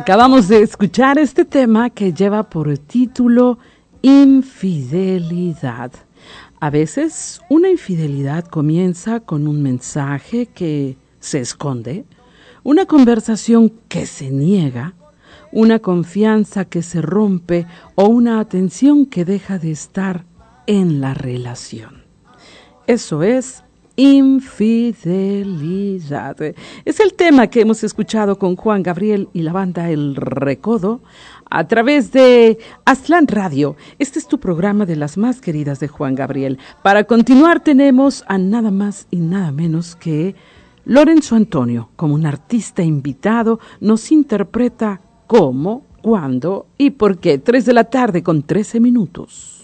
Acabamos de escuchar este tema que lleva por título Infidelidad. A veces una infidelidad comienza con un mensaje que se esconde, una conversación que se niega, una confianza que se rompe o una atención que deja de estar en la relación. Eso es infidelidad. Es el tema que hemos escuchado con Juan Gabriel y la banda El Recodo a través de Aztlán Radio. Este es tu programa de las más queridas de Juan Gabriel. Para continuar tenemos a nada más y nada menos que Lorenzo Antonio. Como un artista invitado nos interpreta cómo, cuándo y por qué. 3 de la tarde con 13 minutos.